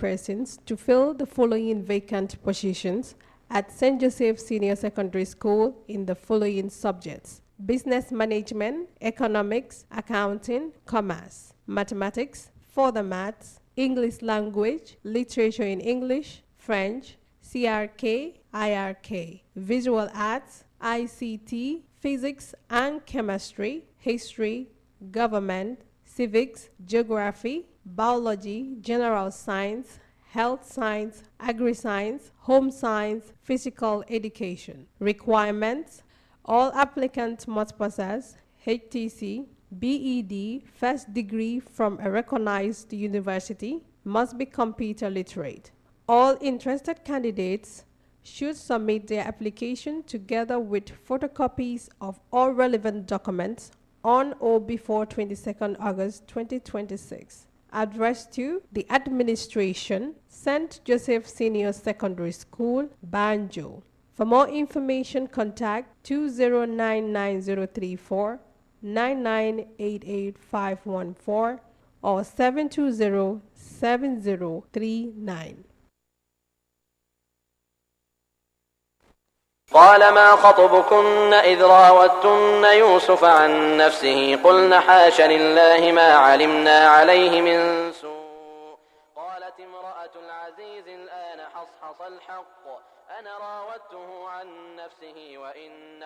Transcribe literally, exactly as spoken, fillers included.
persons to fill the following vacant positions at Saint Joseph Senior Secondary School in the following subjects: business management, economics, accounting, commerce, mathematics, further maths, English language, literature in English, French, C R K, I R K, visual arts, I C T, physics and chemistry, history, government, civics, geography, biology, general science, health science, agri-science, home science, physical education. Requirements: all applicants must possess H T C, B E D, first degree from a recognized university, must be computer literate. All interested candidates should submit their application together with photocopies of all relevant documents on or before twenty-second August twenty twenty-six. Addressed to the administration, Saint Joseph Senior Secondary School, Banjo. For more information, contact two zero nine nine zero three four nine nine eight eight five one four or seven two zero seven zero three nine. قال ما خطبكن إذ راوتن يوسف عن نفسه قلن حاش لله ما علمنا عليه من سوء قالت امرأة العزيز الآن حصحص الحق أنا راودته عن نفسه وإن